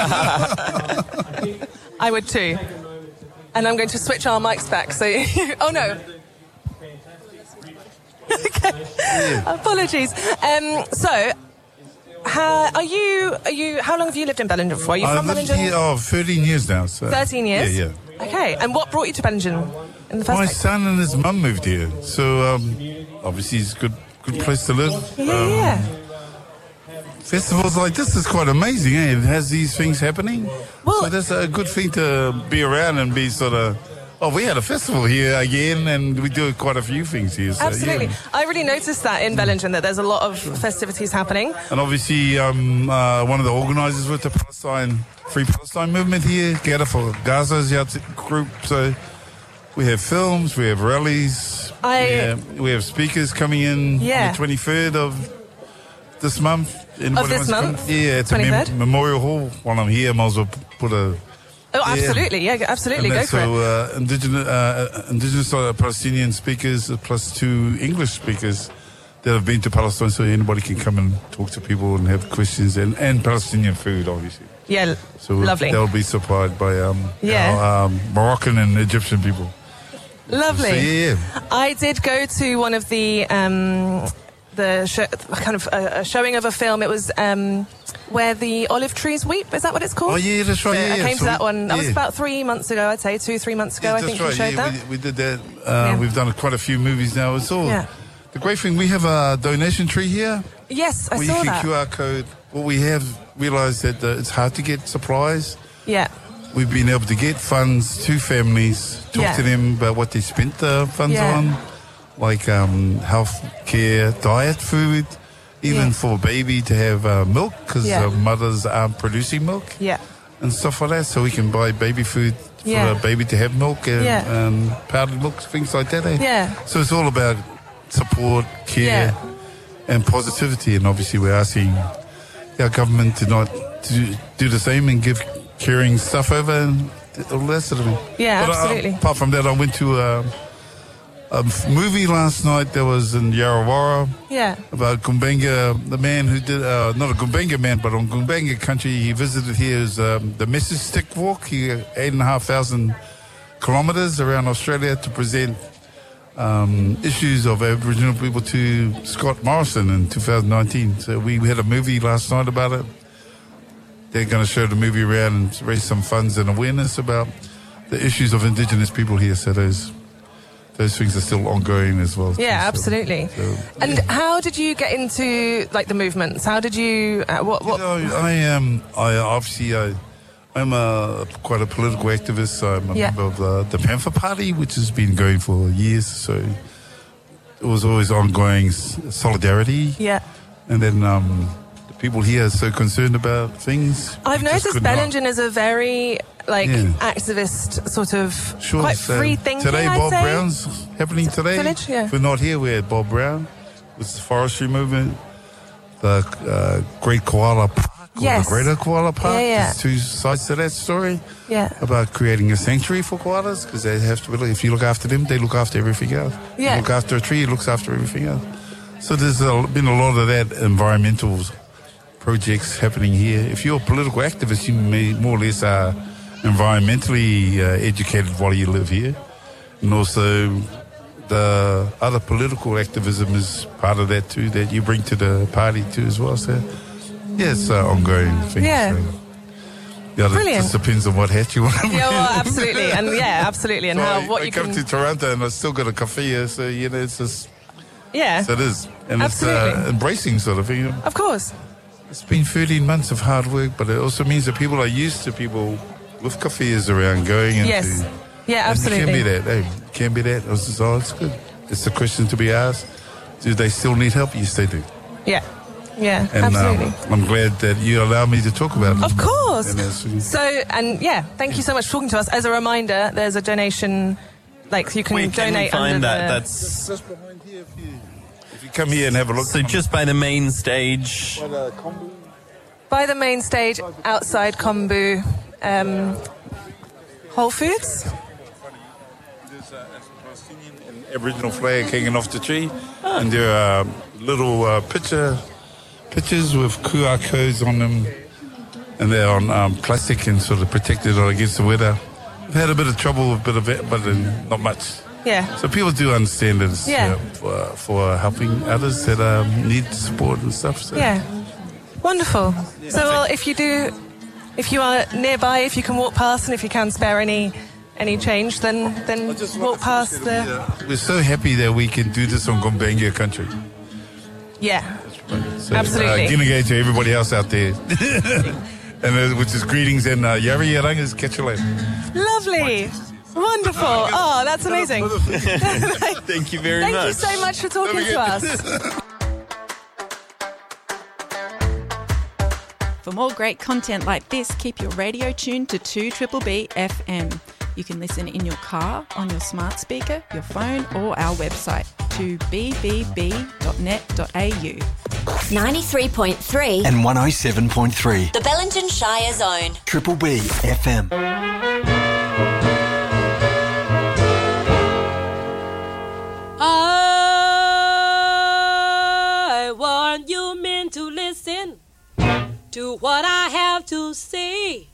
I would too. And I'm going to switch our mics back. So, oh no. Okay. Apologies. So, how long have you lived in Bellingen for? Are you from Bellingen? I've lived here 13 years now. So. 13 years? Yeah. Okay. And what brought you to Bellingen in the first My place? son and his mum moved here. So, obviously it's a good place to live. Yeah. Festivals like this is quite amazing, eh? It has these things happening. Well, so that's a good thing to be around and be sort of... Oh, we had a festival here again, and we do quite a few things here. So, absolutely. yeah. I really noticed that in Bellingen, that there's a lot of festivities happening. And obviously, I'm one of the organisers with the Free Palestine movement here, Gather for Gaza's group. So we have films, we have rallies, we have speakers coming in on the 23rd of this month. Of this month? Yeah, it's 23rd? a Memorial Hall. While I'm here, I might as well put a... Oh, absolutely. Yeah, absolutely. And go for it. indigenous Palestinian speakers plus 2 English speakers that have been to Palestine, so anybody can come and talk to people and have questions, and Palestinian food, obviously. Yeah, so lovely. They'll be supplied by our Moroccan and Egyptian people. Lovely. So, yeah. I did go to one of the showing of a film. It was where the olive trees weep. Is that what it's called? Oh yeah, that's right. I came to that one. That was about 3 months ago. I'd say 2-3 months ago. I think you showed that. We did that. We've done quite a few movies now. It's all the great thing. We have a donation tree here. Yes, I saw that. Where you can QR code. Well, we have realised that it's hard to get supplies. Yeah. We've been able to get funds to families, talk to them about what they spent the funds on, like health care, diet, food, even for a baby to have milk, because mothers aren't producing milk, and stuff like that. So we can buy baby food for a baby to have milk and powdered milk, things like that. So it's all about support, care, and positivity. And obviously we're asking our government to do the same and give caring stuff over and all that sort of thing. Yeah, but, absolutely. Apart from that, I went to a movie last night that was in Yarrawarra about Gumbaynggirr, the man who did, not a Gumbaynggirr man, but on Gumbaynggirr country, he visited here is the Message Stick Walk. He 8,500 kilometres around Australia to present issues of Aboriginal people to Scott Morrison in 2019. So we had a movie last night about it. They're going to show the movie around and raise some funds and awareness about the issues of Indigenous people here. So those things are still ongoing as well. Yeah, absolutely. And how did you get into the movements? How did you? What? You know, I'm quite a political activist. I'm a member of the Panther Party, which has been going for years. So it was always ongoing solidarity. Yeah. And then people here are so concerned about things. I've noticed Bellingen is a very activist sort of quite free thinking. Today, Bob Brown's happening today. Village, If we're not here, we're at Bob Brown with the forestry movement, the Great Koala Park, or the Greater Koala Park. There's 2 sides to that story. About creating a sanctuary for koalas, because they have to. If you look after them, they look after everything else. You look after a tree, it looks after everything else. So there's been a lot of that environmental projects happening here. If you're a political activist, you may more or less are environmentally educated while you live here. And also the other political activism is part of that too, that you bring to the party too as well. So it's an ongoing thing. Yeah. So, it just depends on what hat you want to wear. Yeah, well, absolutely. And absolutely. And so I come to Toronto and I still got a cafe here, so it's just so it is. And it's embracing sort of thing. Of course. It's been 13 months of hard work, but it also means that people are used to people with cafes around going into... Yes. Yeah, absolutely. It can be that. Hey, it can be that. It's good. It's a question to be asked. Do they still need help? Yes, they do. Yeah. Yeah, and, absolutely. I'm glad that you allow me to talk about it. Of course. Thank you so much for talking to us. As a reminder, there's a donation, you can donate find under that? the... That's just behind here if you come here and have a look. So just by the main stage. By the main stage, outside Kombu, Whole Foods. There's a Palestinian and Aboriginal flag hanging off the tree, and there are little pictures with QR codes on them, and they're on plastic and sort of protected against the weather. We've had a bit of trouble with a bit of it, but not much. Yeah. So people do understand it for helping others that need support and stuff. So. Yeah. Wonderful. So if you are nearby, if you can walk past, and if you can spare any change, then walk past the... We're so happy that we can do this on Gumbaynggirr country. Yeah. So, absolutely. G'nagay to everybody else out there. And which is greetings and Yari Yarangas, catch you later. Lovely. Wonderful. Oh, that's amazing. Thank you very much. Thank you so much for talking to us. For more great content like this, keep your radio tuned to 2BBB FM. You can listen in your car, on your smart speaker, your phone, or our website, 2bbb.net.au. 93.3 and 107.3. The Bellingen Shire Zone. Triple B FM. I want you men to listen to what I have to say.